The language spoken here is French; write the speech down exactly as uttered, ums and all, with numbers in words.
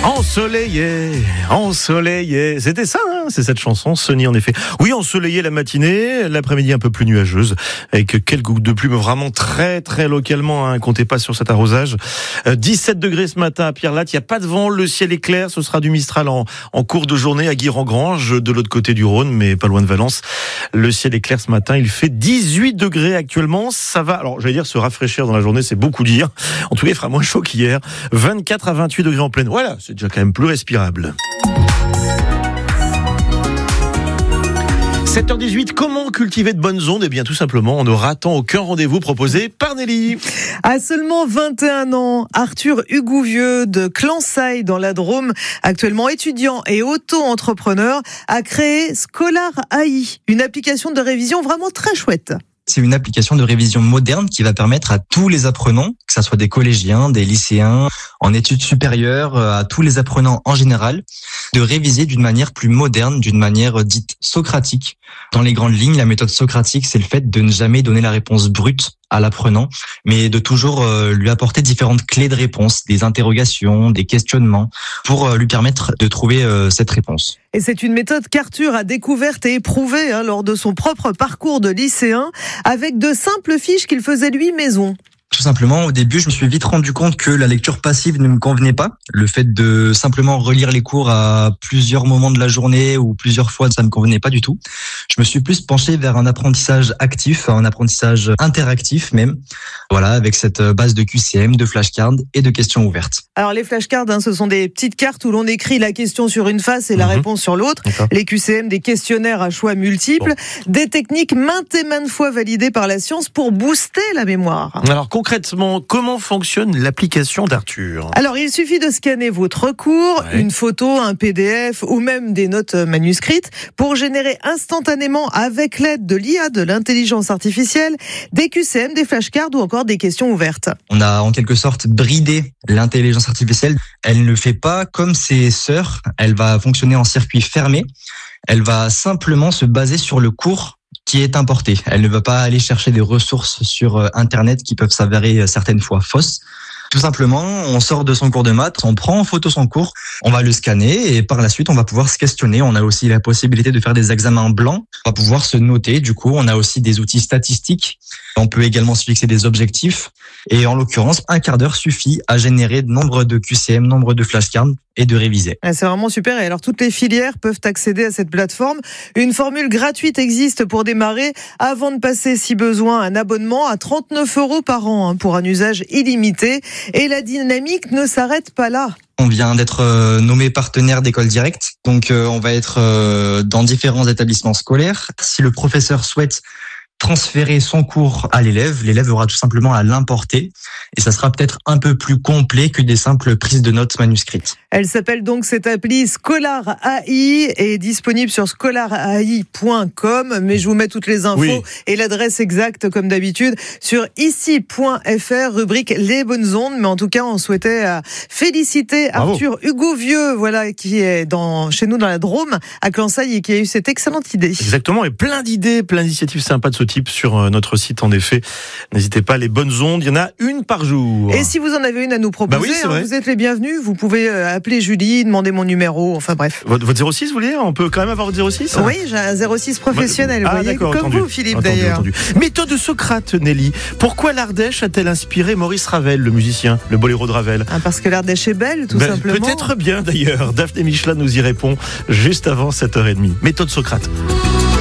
Ensoleillé, ensoleillé, c'était ça, hein, c'est cette chanson, Sunny en effet. Oui, ensoleillé la matinée, l'après-midi un peu plus nuageuse, avec quelques gouttes de plume vraiment très très localement, hein, comptez pas sur cet arrosage. Euh, dix-sept degrés ce matin à Pierre-Latte, il n'y a pas de vent, le ciel est clair, ce sera du Mistral en, en cours de journée à Guire-en-Grange, de l'autre côté du Rhône, mais pas loin de Valence. Le ciel est clair ce matin, il fait dix-huit degrés actuellement, ça va, alors j'allais dire se rafraîchir dans la journée, c'est beaucoup dire. En tout cas, il fera moins chaud qu'hier, vingt-quatre à vingt-huit degrés en pleine. Voilà, c'est déjà quand même plus respirable. sept heures dix-huit, comment cultiver de bonnes ondes ? Eh bien, tout simplement, en ne ratant aucun rendez-vous proposé par Nelly. À seulement vingt et un ans, Arthur Hugouvieux de Clansaille dans la Drôme, actuellement étudiant et auto-entrepreneur, a créé Scholar A I, une application de révision vraiment très chouette. C'est une application de révision moderne qui va permettre à tous les apprenants, que ce soit des collégiens, des lycéens, en études supérieures, à tous les apprenants en général, de réviser d'une manière plus moderne, d'une manière dite socratique. Dans les grandes lignes, la méthode socratique, c'est le fait de ne jamais donner la réponse brute à l'apprenant, mais de toujours lui apporter différentes clés de réponse, des interrogations, des questionnements, pour lui permettre de trouver cette réponse. Et c'est une méthode qu'Arthur a découverte et éprouvée hein, lors de son propre parcours de lycéen, avec de simples fiches qu'il faisait lui maison. Tout simplement, au début, je me suis vite rendu compte que la lecture passive ne me convenait pas. Le fait de simplement relire les cours à plusieurs moments de la journée ou plusieurs fois, ça ne me convenait pas du tout. Je me suis plus penché vers un apprentissage actif, un apprentissage interactif même. Voilà, avec cette base de Q C M, de flashcards et de questions ouvertes. Alors les flashcards, hein, ce sont des petites cartes où l'on écrit la question sur une face et la mmh. réponse sur l'autre. D'accord. Les Q C M, des questionnaires à choix multiples, bon. Des techniques maintes et maintes fois validées par la science pour booster la mémoire. Alors concrètement, comment fonctionne l'application d'Arthur ? Alors, il suffit de scanner votre cours, ouais. une photo, un P D F ou même des notes manuscrites pour générer instantanément, avec l'aide de l'I A, de l'intelligence artificielle, des Q C M, des flashcards ou encore des questions ouvertes. On a en quelque sorte bridé l'intelligence artificielle. Elle ne fait pas comme ses sœurs. Elle va fonctionner en circuit fermé. Elle va simplement se baser sur le cours qui est importé. Elle ne va pas aller chercher des ressources sur Internet qui peuvent s'avérer certaines fois fausses. Tout simplement, on sort de son cours de maths, on prend en photo son cours, on va le scanner et par la suite, on va pouvoir se questionner. On a aussi la possibilité de faire des examens blancs. On va pouvoir se noter. Du coup, on a aussi des outils statistiques. On peut également se fixer des objectifs. Et en l'occurrence, un quart d'heure suffit à générer nombre de Q C M, nombre de flashcards et de réviser. C'est vraiment super. Et alors, toutes les filières peuvent accéder à cette plateforme. Une formule gratuite existe pour démarrer avant de passer, si besoin, un abonnement à trente-neuf euros par an hein, pour un usage illimité. Et la dynamique ne s'arrête pas là. On vient d'être nommé partenaire d'École Directe. Donc, on va être dans différents établissements scolaires. Si le professeur souhaite transférer son cours à l'élève, l'élève aura tout simplement à l'importer et ça sera peut-être un peu plus complet que des simples prises de notes manuscrites. Elle s'appelle donc cette appli Scholar A I et est disponible sur scholar a i point com, mais je vous mets toutes les infos oui. et l'adresse exacte comme d'habitude sur ici point f r, rubrique Les Bonnes Ondes. Mais en tout cas, on souhaitait féliciter Bravo. Arthur Hugouvieux, voilà, qui est dans, chez nous dans la Drôme, à Clansaille, et qui a eu cette excellente idée. Exactement, et plein d'idées, plein d'initiatives sympas de ce type sur notre site, en effet. N'hésitez pas, les bonnes ondes, il y en a une par jour. Et si vous en avez une à nous proposer, bah oui, hein, vous êtes les bienvenus. Vous pouvez appeler Julie, demander mon numéro, enfin bref. Votre, votre zéro six, vous voulez ? On peut quand même avoir votre zéro six ? Oui, j'ai un zéro six professionnel, ah, vous voyez, comme entendu. Vous, Philippe, entendu, d'ailleurs. Entendu. Méthode de Socrate, Nelly. Pourquoi l'Ardèche a-t-elle inspiré Maurice Ravel, le musicien, le boléro de Ravel ? ah, Parce que l'Ardèche est belle, tout ben, simplement. Peut-être bien, d'ailleurs. Daphné Michelin nous y répond juste avant sept heures trente. Méthode Socrate.